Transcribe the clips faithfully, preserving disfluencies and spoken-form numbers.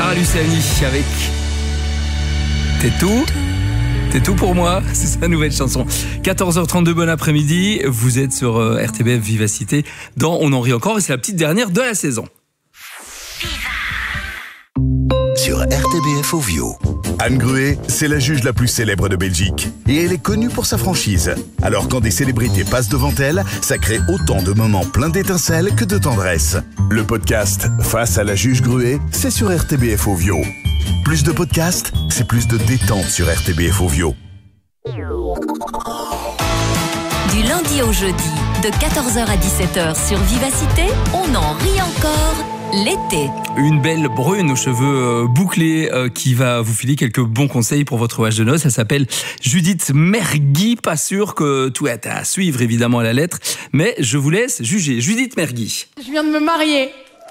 Clara Luciani avec T'es tout T'es tout pour moi, c'est sa nouvelle chanson. quatorze heures trente-deux, bon après-midi. Vous êtes sur euh, R T B F Vivacité dans On en rit encore et c'est la petite dernière de la saison. Sur R T B F Ovio. Anne Gruet, c'est la juge la plus célèbre de Belgique. Et elle est connue pour sa franchise. Alors quand des célébrités passent devant elle, ça crée autant de moments pleins d'étincelles que de tendresse. Le podcast Face à la juge Gruet, c'est sur R T B F Ovio. Plus de podcasts, c'est plus de détente sur R T B F Ovio. Du lundi au jeudi, de quatorze heures à dix-sept heures sur Vivacité, on en rit encore l'été. Une belle brune aux cheveux euh, bouclés euh, qui va vous filer quelques bons conseils pour votre voyage de noces. Elle s'appelle Judith Mergui. Pas sûr que tout est à suivre évidemment à la lettre, mais je vous laisse juger. Judith Mergui. Je viens de me marier.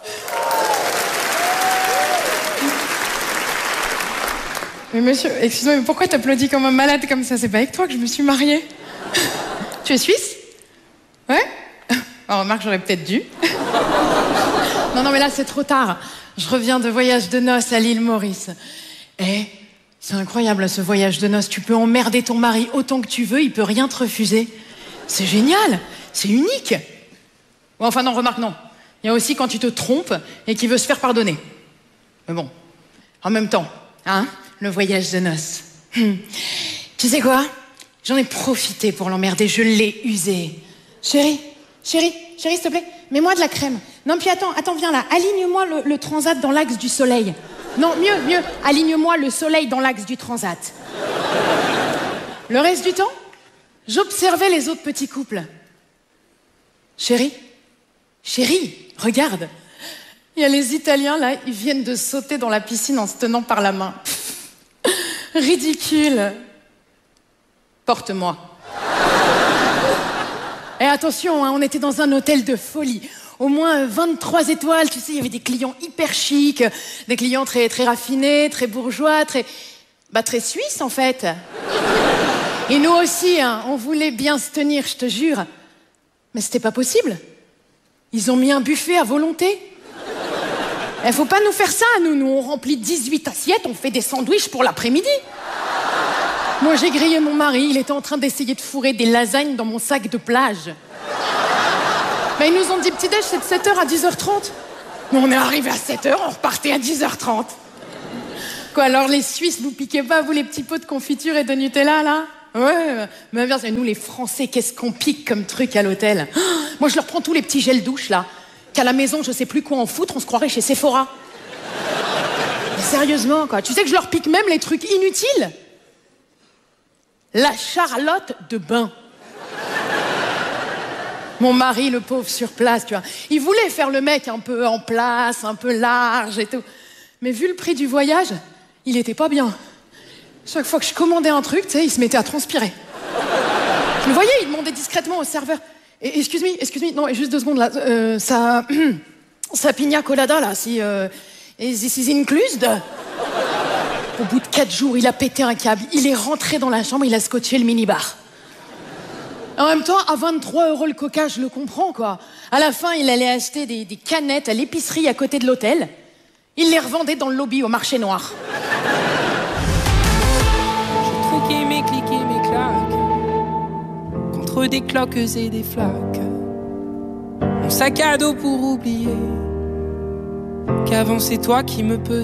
Mais monsieur, excuse-moi, mais pourquoi t'applaudis comme un malade comme ça? C'est pas avec toi que je me suis mariée. Tu es suisse? Ouais? Oh, remarque, j'aurais peut-être dû. Non, non, mais là, c'est trop tard. Je reviens de voyage de noces à l'île Maurice. Eh, c'est incroyable, ce voyage de noces. Tu peux emmerder ton mari autant que tu veux, il peut rien te refuser. C'est génial, c'est unique. Bon, enfin, non, remarque, non. Il y a aussi quand tu te trompes et qu'il veut se faire pardonner. Mais bon, en même temps, hein, le voyage de noces. Hum. Tu sais quoi? J'en ai profité pour l'emmerder, je l'ai usé. Chérie, chérie, chérie, s'il te plaît, mets-moi de la crème. Non, puis attends, attends, viens là, aligne-moi le, le transat dans l'axe du soleil. Non, mieux, mieux, aligne-moi le soleil dans l'axe du transat. Le reste du temps, j'observais les autres petits couples. Chérie, chérie, regarde. Il y a les Italiens, là, ils viennent de sauter dans la piscine en se tenant par la main. Ridicule. Porte-moi. Et attention, hein, on était dans un hôtel de folie. Au moins vingt-trois étoiles, tu sais, il y avait des clients hyper chics, des clients très, très raffinés, très bourgeois, très... Bah, très suisses, en fait. Et nous aussi, hein, on voulait bien se tenir, je te jure. Mais c'était pas possible. Ils ont mis un buffet à volonté. Il faut pas nous faire ça, nous. Nous, on remplit dix-huit assiettes, on fait des sandwichs pour l'après-midi. Moi, j'ai grillé mon mari, il était en train d'essayer de fourrer des lasagnes dans mon sac de plage. Mais ils nous ont dit petit-déj, c'est de sept heures à dix heures trente. Mais on est arrivé à sept heures, on repartait à dix heures trente. Quoi, alors les Suisses, vous piquez pas, vous, les petits pots de confiture et de Nutella, là? Ouais, mais bien, nous, les Français, qu'est-ce qu'on pique comme truc à l'hôtel? Oh, moi, je leur prends tous les petits gels douche, là. Qu'à la maison, je sais plus quoi en foutre, on se croirait chez Sephora. Mais sérieusement, quoi. Tu sais que je leur pique même les trucs inutiles? La Charlotte de bain. Mon mari, le pauvre, sur place, tu vois. Il voulait faire le mec un peu en place, un peu large et tout. Mais vu le prix du voyage, il était pas bien. Chaque fois que je commandais un truc, tu sais, il se mettait à transpirer. Je le voyais, il demandait discrètement au serveur. Et, excuse-moi, excuse-moi, non, juste deux secondes là. Euh, ça, ça pina colada là, si, euh, this is included. Au bout de quatre jours, il a pété un câble. Il est rentré dans la chambre, il a scotché le minibar. En même temps, à vingt-trois euros le coca, je le comprends, quoi. À la fin, il allait acheter des, des canettes à l'épicerie à côté de l'hôtel. Il les revendait dans le lobby au marché noir. J'ai troqué mes clics et mes claques contre des cloques et des flaques. Mon sac à dos pour oublier qu'avant c'est toi qui me pesais.